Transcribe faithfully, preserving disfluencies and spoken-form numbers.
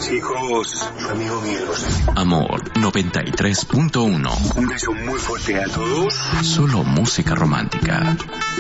Chicos, su amigo Miguel Bosé. Amor noventa y tres punto uno. Un beso muy fuerte a todos. Solo música romántica.